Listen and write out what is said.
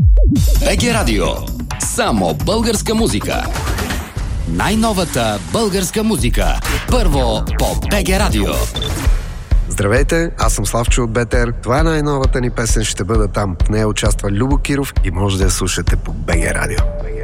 БГ Радио. Само българска музика. Най-новата българска музика. Първо по БГ Радио. Здравейте, аз съм Славчо от БТР. Това е най-новата ни песен, ще бъда там. В нея участва Любо Киров и може да я слушате по БГ Радио.